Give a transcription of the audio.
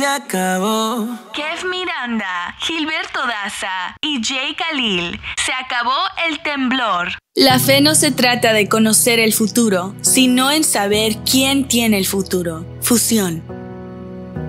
acabó. Kev Miranda, Gilberto Daza y Jay Khalil. Se acabó el temblor. La fe no se trata de conocer el futuro, sino en saber quién tiene el futuro. Fusión.